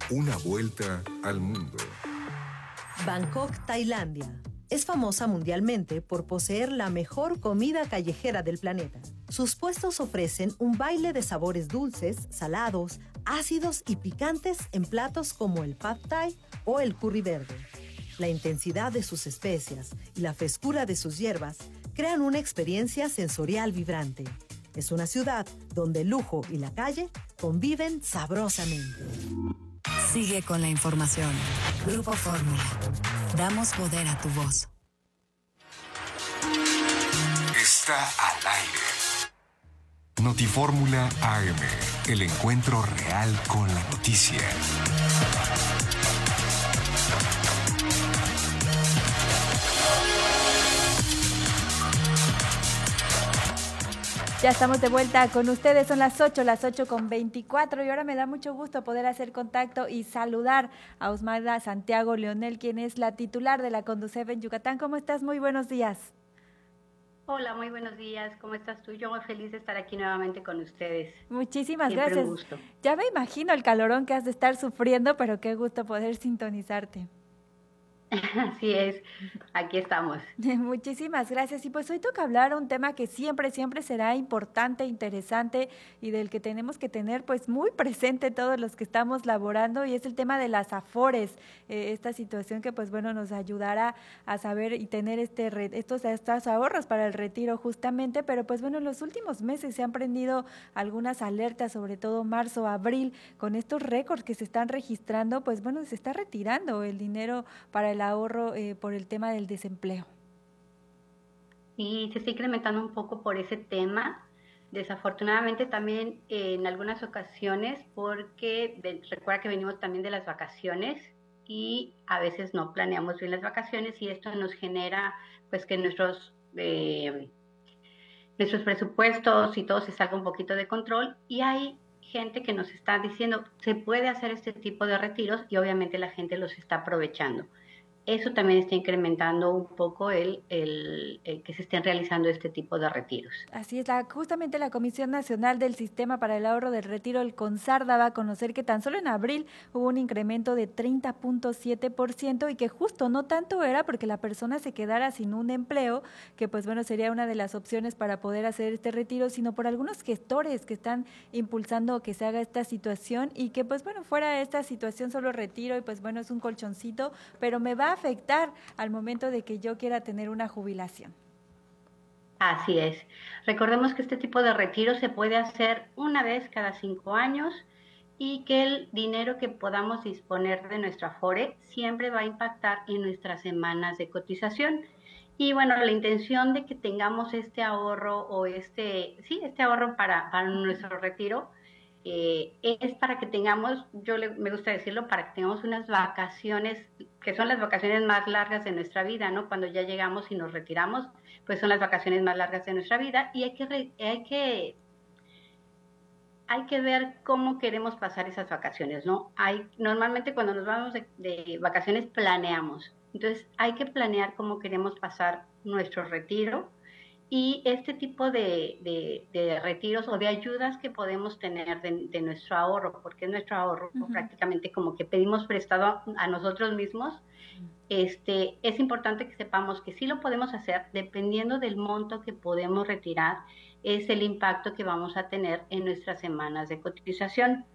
Una vuelta al mundo. Bangkok, Tailandia. Es famosa mundialmente por poseer la mejor comida callejera del planeta. Sus puestos ofrecen un baile de sabores dulces, salados, ácidos y picantes en platos como el pad thai o el curry verde. La intensidad de sus especias y la frescura de sus hierbas crean una experiencia sensorial vibrante. Es una ciudad donde el lujo y la calle conviven sabrosamente. Sigue con la información. Grupo Fórmula. Damos poder a tu voz. Está al aire. Notifórmula AM. El encuentro real con la noticia. Ya estamos de vuelta con ustedes, son las 8:24 y ahora me da mucho gusto poder hacer contacto y saludar a Osmalda Santiago Leonel, quien es la titular de la Conducef en Yucatán. ¿Cómo estás? Muy buenos días. Hola, muy buenos días. ¿Cómo estás tú? Yo muy feliz de estar aquí nuevamente con ustedes. Muchísimas Siempre gracias. Un gusto. Ya me imagino el calorón que has de estar sufriendo, pero qué gusto poder sintonizarte. Así es, aquí estamos. Muchísimas gracias. Y pues hoy toca hablar un tema que siempre será importante, interesante y del que tenemos que tener pues muy presente todos los que estamos laborando, y es el tema de las afores, esta situación que pues bueno nos ayudará a saber y tener estos ahorros para el retiro justamente, pero pues bueno, en los últimos meses se han prendido algunas alertas, sobre todo marzo, abril, con estos récords que se están registrando, pues bueno, se está retirando el dinero para el ahorro por el tema del desempleo. Y se está incrementando un poco por ese tema, desafortunadamente también en algunas ocasiones, porque recuerda que venimos también de las vacaciones y a veces no planeamos bien las vacaciones, y esto nos genera pues que nuestros presupuestos y todo se salga un poquito de control, y hay gente que nos está diciendo se puede hacer este tipo de retiros y obviamente la gente los está aprovechando. Eso también está incrementando un poco el que se estén realizando este tipo de retiros. Así es, justamente la Comisión Nacional del Sistema para el Ahorro del Retiro, el CONSAR, daba a conocer que tan solo en abril hubo un incremento de 30.7% y que justo no tanto era porque la persona se quedara sin un empleo, que pues bueno sería una de las opciones para poder hacer este retiro, sino por algunos gestores que están impulsando que se haga esta situación y que pues bueno fuera esta situación solo retiro y pues bueno es un colchoncito, pero me va a afectar al momento de que yo quiera tener una jubilación. Así es. Recordemos que este tipo de retiro se puede hacer una vez cada 5 años y que el dinero que podamos disponer de nuestra Afore siempre va a impactar en nuestras semanas de cotización. Y bueno, la intención de que tengamos este ahorro o este ahorro para nuestro retiro es para que tengamos, me gusta decirlo, para que tengamos unas vacaciones, que son las vacaciones más largas de nuestra vida, ¿no? Cuando ya llegamos y nos retiramos, pues son las vacaciones más largas de nuestra vida, y hay que ver cómo queremos pasar esas vacaciones, ¿no? Normalmente cuando nos vamos de vacaciones planeamos, entonces hay que planear cómo queremos pasar nuestro retiro. Y este tipo de retiros o de ayudas que podemos tener de nuestro ahorro, porque es nuestro ahorro, prácticamente como que pedimos prestado a nosotros mismos, es importante que sepamos que sí lo podemos hacer dependiendo del monto que podemos retirar, es el impacto que vamos a tener en nuestras semanas de cotización.